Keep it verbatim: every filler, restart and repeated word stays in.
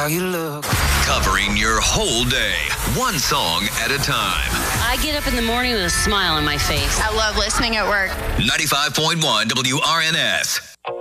you look. Covering your whole day, one song at a time. I get up in the morning with a smile on my face. I love listening at work. ninety-five point one W R N S.